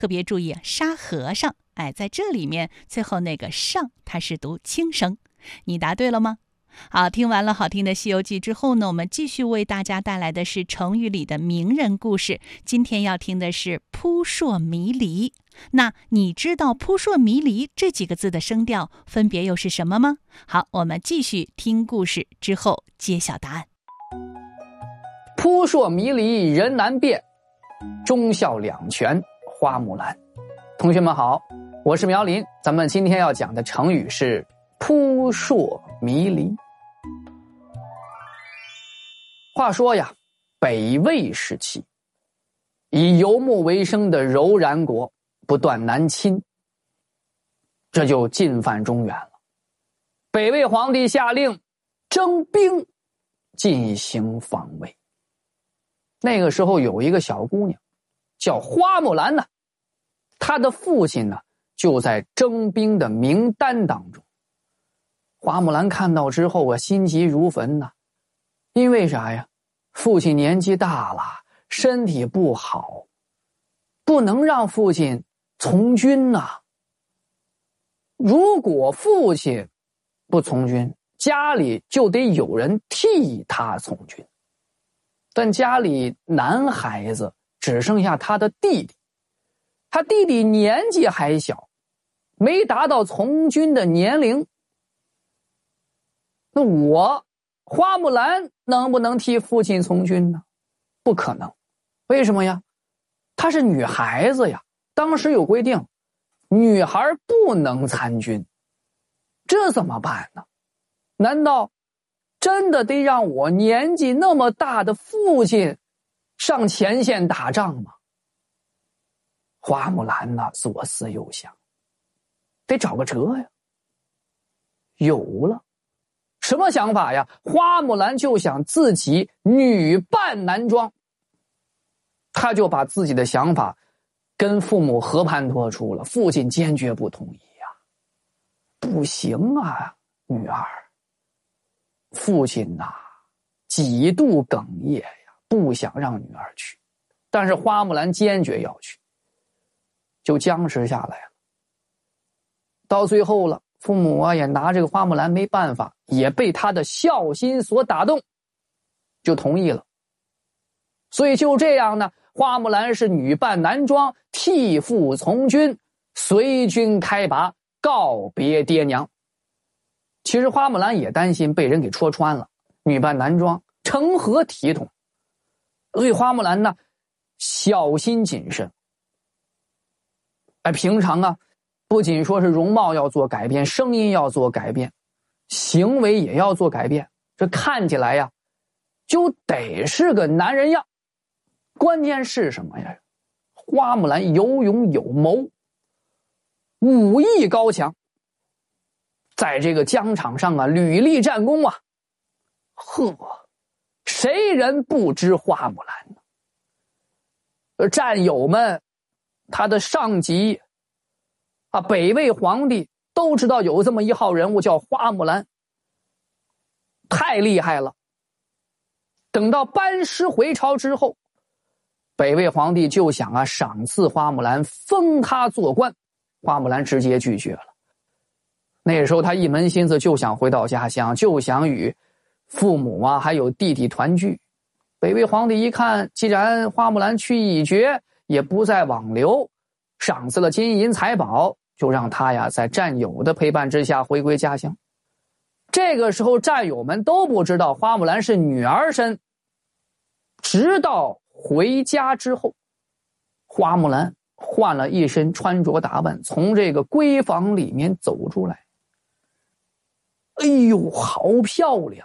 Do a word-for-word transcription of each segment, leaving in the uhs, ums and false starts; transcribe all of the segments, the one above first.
特别注意沙和尚，哎，在这里面最后那个上它是读轻声。你答对了吗？好，听完了好听的《西游记》之后呢，我们继续为大家带来的是成语里的名人故事。今天要听的是扑朔迷离。那你知道扑朔迷离这几个字的声调分别又是什么吗？好，我们继续听故事之后揭晓答案。 扑朔迷离人难辨，忠孝两全花木兰。同学们好，我是苗林，咱们今天要讲的成语是扑朔迷离。话说呀，北魏时期，以游牧为生的柔然国不断南侵，这就进犯中原了。北魏皇帝下令征兵进行防卫。那个时候有一个小姑娘叫花木兰呢，她的父亲呢就在征兵的名单当中。花木兰看到之后啊，心急如焚呐、啊，因为啥呀？父亲年纪大了，身体不好，不能让父亲从军呐、啊。如果父亲不从军，家里就得有人替他从军。但家里男孩子只剩下他的弟弟，他弟弟年纪还小，没达到从军的年龄。那我花木兰能不能替父亲从军呢？不可能。为什么呀？她是女孩子呀，当时有规定，女孩不能参军。这怎么办呢？难道真的得让我年纪那么大的父亲上前线打仗吗？花木兰呢，左思右想，得找个辙呀。有了。什么想法呀？花木兰就想自己女扮男装，她就把自己的想法跟父母和盘托出了，父亲坚决不同意呀。不行啊，女儿。父亲呐、啊，几度哽咽呀，不想让女儿去，但是花木兰坚决要去，就僵持下来了。到最后了，父母啊也拿这个花木兰没办法，也被他的孝心所打动，就同意了。所以就这样呢，花木兰是女扮男装，替父从军，随军开拔，告别爹娘。其实花木兰也担心被人给戳穿了，女扮男装成何体统？所以花木兰呢，小心谨慎。哎，平常啊，不仅说是容貌要做改变，声音要做改变，行为也要做改变。这看起来呀，就得是个男人样。关键是什么呀？花木兰有勇有谋，武艺高强。在这个疆场上啊，屡立战功啊，呵，谁人不知花木兰呢？而战友们，他的上级啊，北魏皇帝都知道有这么一号人物叫花木兰，太厉害了。等到班师回朝之后，北魏皇帝就想啊，赏赐花木兰，封他做官，花木兰直接拒绝了。那时候他一门心思就想回到家乡，就想与父母啊还有弟弟团聚。北魏皇帝一看，既然花木兰去意已决，也不再挽留，赏赐了金银财宝，就让他呀在战友的陪伴之下回归家乡。这个时候战友们都不知道花木兰是女儿身，直到回家之后，花木兰换了一身穿着打扮，从这个闺房里面走出来。哎呦，好漂亮，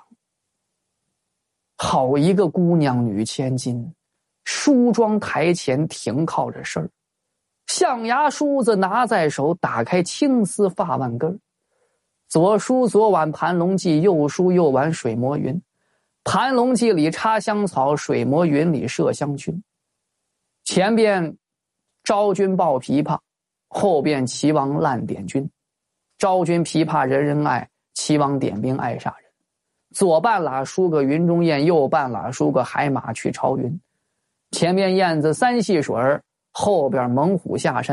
好一个姑娘女千金，梳妆台前停靠着身儿，象牙梳子拿在手，打开青丝发腕根，左梳左挽盘龙髻，右梳右挽水磨云，盘龙髻里插香草，水磨云里麝香菌。前边昭君抱琵琶，后边齐王烂点军。昭君琵琶人人爱，齐王点兵爱杀人。左半拉梳个云中雁，右半拉梳个海马去朝云。前边燕子三戏水，后边猛虎下山。